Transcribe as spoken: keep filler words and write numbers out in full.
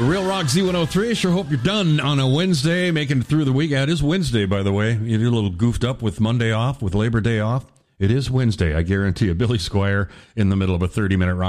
Real Rock Z one oh three. Sure hope you're done on a Wednesday, making it through the week. Yeah, it is Wednesday, by the way. You're a little goofed up with Monday off, with Labor Day off. It is Wednesday, I guarantee you. Billy Squire in the middle of a thirty-minute rock.